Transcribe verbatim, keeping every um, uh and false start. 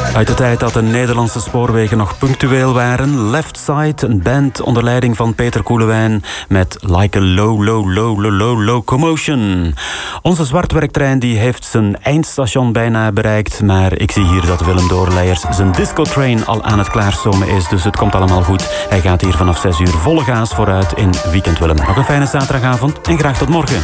Uit de tijd dat de Nederlandse spoorwegen nog punctueel waren. Left Side, een band onder leiding van Peter Koelewijn met Like a Low, Low, Low, Low, Low Locomotion. Onze zwartwerktrein die heeft zijn eindstation bijna bereikt, maar ik zie hier dat Willem Doorleijers zijn discotrain al aan het klaarstomen is, dus het komt allemaal goed. Hij gaat hier vanaf zes uur volle gaas vooruit in Weekend Willem. Nog een fijne zaterdagavond en graag tot morgen.